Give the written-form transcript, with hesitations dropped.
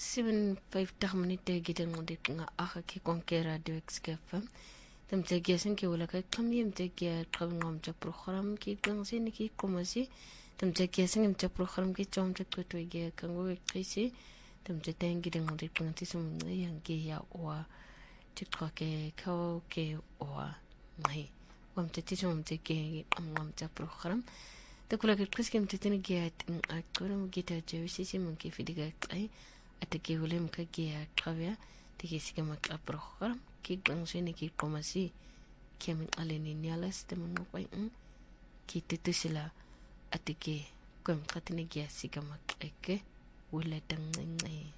7:50 minute gidan ngode nga aka ki konke radio XKF tamtege sanke wala ka kamni mtege qabngom ta program ki gangsin ki komasi tamtege singim ta program ki chom ta twege kango krisi tamtege gidan ngode pangti sum yange ya wa tikroke ko ke wa ngai wamte tisum mtege amngom ta program takula ke kriskim tetene giat akram gita jewisi simon ki fidiga ai atake ulem ka gia travia tike sigama ka program ki gangsene ki komasi kemin aleni nialas temen ngopai ki tetusila atake kom katene gia sigama eke wala dang ngai